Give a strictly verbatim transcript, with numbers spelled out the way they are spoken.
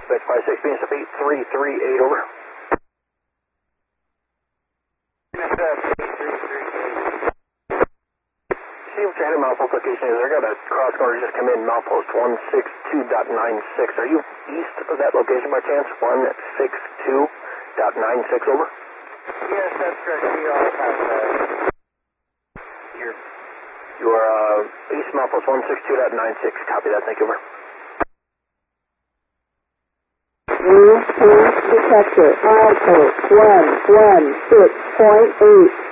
Dispatch five six, B S F eight three three eight, over. B S F eight three three eight. See what your header milepost location is. I got a cross guard just come in, milepost one six two dot nine six. Are you east of that location by chance? one six two dot nine six, over. Yes, that's correct. We are past that. You're, you are uh, east milepost one six two dot nine six. Copy that. Thank you, over. New detector, milepost one one six point eight.